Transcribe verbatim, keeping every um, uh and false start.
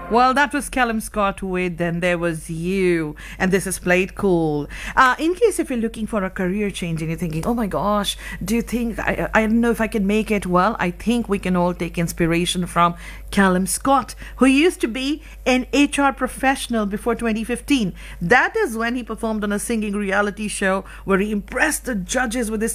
Well, that was Callum Scott with Then There Was You. And this is Played Cool. Uh, in case if you're looking for a career change and you're thinking, oh my gosh, do you think, I, I don't know if I can make it? Well, I think we can all take inspiration from Callum Scott, who used to be an H R professional before twenty fifteen. That is when he performed on a singing reality show where he impressed the judges with his